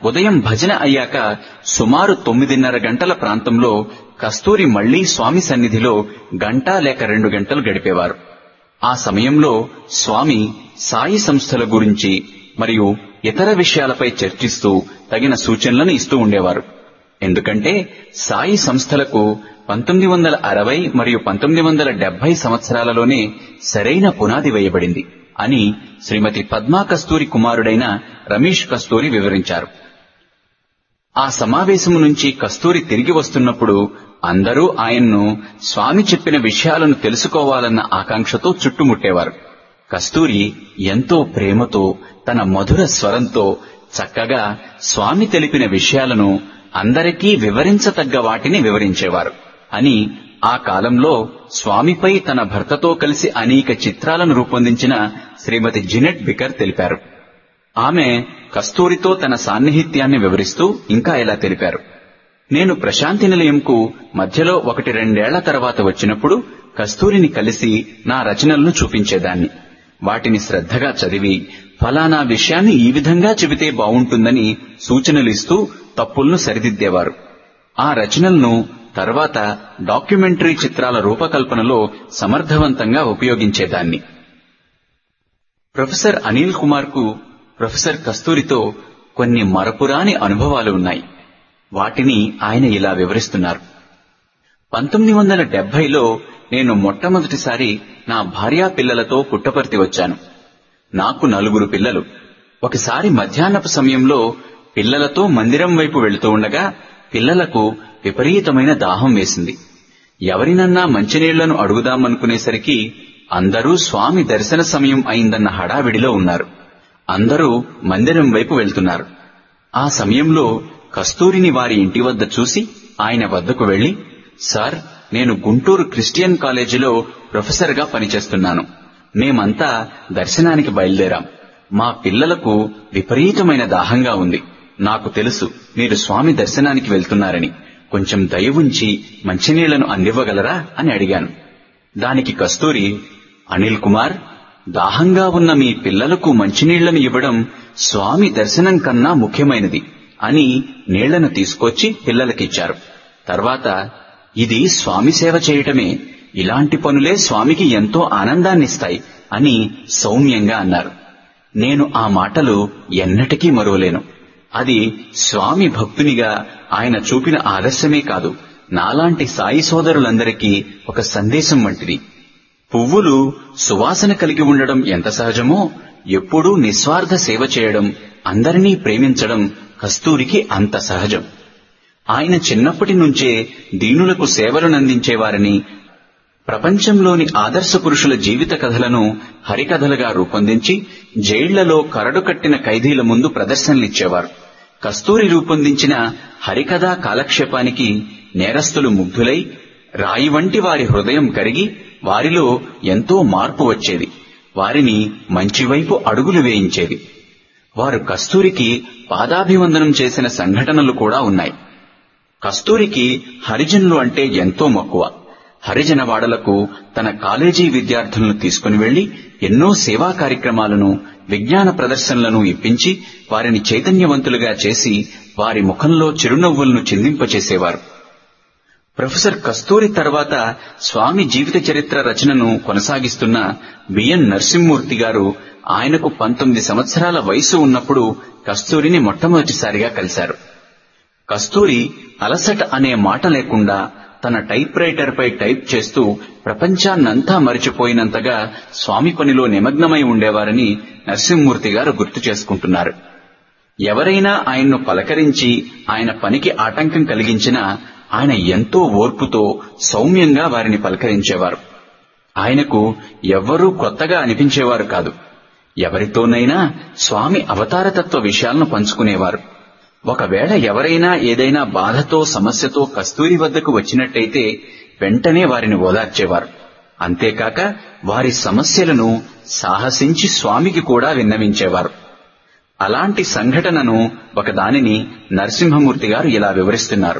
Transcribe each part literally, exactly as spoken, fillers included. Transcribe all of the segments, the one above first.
ఉదయం భజన అయ్యాక సుమారు తొమ్మిదిన్నర గంటల ప్రాంతంలో కస్తూరి మళ్లీ స్వామి సన్నిధిలో గంట లేక రెండు గంటలు గడిపేవారు. ఆ సమయంలో స్వామి సాయి సంస్థల గురించి మరియు ఇతర విషయాలపై చర్చిస్తూ తగిన సూచనలను ఇస్తూ ఉండేవారు. ఎందుకంటే సాయి సంస్థలకు పంతొమ్మిది వందల అరవై మరియు పంతొమ్మిది వందల డెబ్బై సంవత్సరాలలోనే సరైన పునాది వేయబడింది అని శ్రీమతి పద్మా కస్తూరి కుమారుడైన రమేష్ కస్తూరి వివరించారు. ఆ సమావేశము నుంచి కస్తూరి తిరిగి వస్తున్నప్పుడు అందరూ ఆయన్ను స్వామి చెప్పిన విషయాలను తెలుసుకోవాలన్న ఆకాంక్షతో చుట్టుముట్టేవారు. కస్తూరి ఎంతో ప్రేమతో తన మధుర స్వరంతో చక్కగా స్వామి తెలిపిన విషయాలను అందరికీ వివరించతగ్గ వాటిని వివరించేవారు అని ఆ కాలంలో స్వామిపై తన భర్తతో కలిసి అనేక చిత్రాలను రూపొందించిన శ్రీమతి జినెట్ బికర్ తెలిపారు. ఆమె కస్తూరితో తన సాన్నిహిత్యాన్ని వివరిస్తూ ఇంకా ఇలా తెలిపారు. నేను ప్రశాంతి నిలయంకు మధ్యలో ఒకటి రెండేళ్ల తర్వాత వచ్చినప్పుడు కస్తూరిని కలిసి నా రచనలను చూపించేదాన్ని. వాటిని శ్రద్ధగా చదివి ఫలానా విషయాన్ని ఈ విధంగా చెబితే బావుంటుందని సూచనలిస్తూ తప్పులను సరిదిద్దేవారు. ఆ రచనలను తర్వాత డాక్యుమెంటరీ చిత్రాల రూపకల్పనలో సమర్థవంతంగా ఉపయోగించేదాన్ని. ప్రొఫెసర్ అనిల్ కుమార్ కు ప్రొఫెసర్ కస్తూరితో కొన్ని మరపురాని అనుభవాలు ఉన్నాయి. వాటిని ఆయన ఇలా వివరిస్తున్నారు. పంతొమ్మిది వందల డెబ్బైలో నేను మొట్టమొదటిసారి నా భార్యా పిల్లలతో పుట్టపర్తి వచ్చాను. నాకు నలుగురు పిల్లలు. ఒకసారి మధ్యాహ్నపు సమయంలో పిల్లలతో మందిరం వైపు వెళుతూ ఉండగా పిల్లలకు విపరీతమైన దాహం వేసింది. ఎవరినన్నా మంచినీళ్లను అడుగుదామనుకునేసరికి అందరూ స్వామి దర్శన సమయం అయిందన్న హడావిడిలో ఉన్నారు. అందరూ మందిరం వైపు వెళ్తున్నారు. ఆ సమయంలో కస్తూరిని వారి ఇంటి వద్ద చూసి ఆయన వద్దకు వెళ్లి, సార్, నేను గుంటూరు క్రిస్టియన్ కాలేజీలో ప్రొఫెసర్ గా పనిచేస్తున్నాను. మేమంతా దర్శనానికి బయలుదేరాం. మా పిల్లలకు విపరీతమైన దాహంగా ఉంది. నాకు తెలుసు మీరు స్వామి దర్శనానికి వెళ్తున్నారని. కొంచెం దయ ఉంచి మంచినీళ్లను అందివ్వగలరా అని అడిగాను. దానికి కస్తూరి, అనిల్ కుమార్, దాహంగా ఉన్న మీ పిల్లలకు మంచినీళ్లను ఇవ్వడం స్వామి దర్శనం కన్నా ముఖ్యమైనది అని నీళ్లను తీసుకొచ్చి పిల్లలకిచ్చారు. తర్వాత, ఇది స్వామి సేవ చేయటమే, ఇలాంటి పనులే స్వామికి ఎంతో ఆనందాన్నిస్తాయి అని సౌమ్యంగా అన్నారు. నేను ఆ మాటలు ఎన్నటికీ మరువలేను. అది స్వామి భక్తునిగా ఆయన చూపిన ఆదర్శమే కాదు, నాలాంటి సాయి సోదరులందరికీ ఒక సందేశం వంటిది. పువ్వులు సువాసన కలిగి ఉండడం ఎంత సహజమో, ఎప్పుడూ నిస్వార్థ సేవ చేయడం, అందరినీ ప్రేమించడం కస్తూరికి అంత సహజం. ఆయన చిన్నప్పటి నుంచే దీనులకు సేవలనందించేవారని, ప్రపంచంలోని ఆదర్శ పురుషుల జీవిత కథలను హరికథలుగా రూపొందించి జైళ్లలో కరడు కట్టిన ఖైదీల ముందు ప్రదర్శనలిచ్చేవారు. కస్తూరి రూపొందించిన హరికథా కాలక్షేపానికి నేరస్తులు ముగ్ధులై రాయి వంటి వారి హృదయం కరిగి వారిలో ఎంతో మార్పు వచ్చేది. వారిని మంచివైపు అడుగులు వేయించేది. వారు కస్తూరికి పాదాభివందనం చేసిన సంఘటనలు కూడా ఉన్నాయి. కస్తూరికి హరిజనులు అంటే ఎంతో మక్కువ. హరిజనవాడలకు తన కాలేజీ విద్యార్థులను తీసుకుని వెళ్లి ఎన్నో సేవా కార్యక్రమాలను, విజ్ఞాన ప్రదర్శనలను ఇప్పించి వారిని చైతన్యవంతులుగా చేసి వారి ముఖంలో చిరునవ్వులను చిందింపచేసేవారు. ప్రొఫెసర్ కస్తూరి తర్వాత స్వామి జీవిత చరిత్ర రచనను కొనసాగిస్తున్న బిఎన్ నరసింహమూర్తి గారు ఆయనకు పంతొమ్మిది సంవత్సరాల వయసు ఉన్నప్పుడు కస్తూరిని మొట్టమొదటిసారిగా కలిశారు. కస్తూరి అలసట అనే మాట లేకుండా తన టైప్ రైటర్ పై టైప్ చేస్తూ ప్రపంచాన్నంతా మరిచిపోయినంతగా స్వామి పనిలో నిమగ్నమై ఉండేవారని నరసింహమూర్తి గారు గుర్తు చేసుకుంటున్నారు. ఎవరైనా ఆయన్ను పలకరించి ఆయన పనికి ఆటంకం కలిగించినా ఆయన ఎంతో ఓర్పుతో సౌమ్యంగా వారిని పలకరించేవారు. ఆయనకు ఎవ్వరూ కొత్తగా అనిపించేవారు కాదు. ఎవరితోనైనా స్వామి అవతారతత్వ విషయాలను పంచుకునేవారు. ఒకవేళ ఎవరైనా ఏదైనా బాధతో, సమస్యతో కస్తూరి వద్దకు వచ్చినట్టయితే వెంటనే వారిని ఓదార్చేవారు. అంతేకాక వారి సమస్యలను సాహసించి స్వామికి కూడా విన్నవించేవారు. అలాంటి సంఘటనను ఒకదానిని నరసింహమూర్తి గారు ఇలా వివరిస్తున్నారు.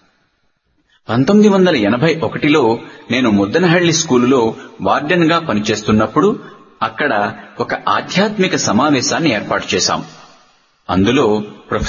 పంతొమ్మిది వందల ఎనభై ఒకటిలో నేను ముద్దనహళ్లి స్కూలులో వార్డెన్ గా పనిచేస్తున్నప్పుడు అక్కడ ఒక ఆధ్యాత్మిక సమావేశాన్ని ఏర్పాటు చేశాం. అందులో ప్రొఫెసర్